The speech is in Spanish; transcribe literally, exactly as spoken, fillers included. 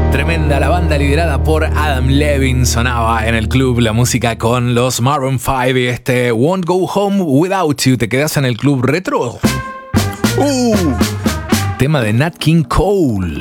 Tremenda, la banda liderada por Adam Levine sonaba en el club, la música con los Maroon cinco y este Won't Go Home Without You. ¿Te quedas en el club retro? Uh, tema de Nat King Cole.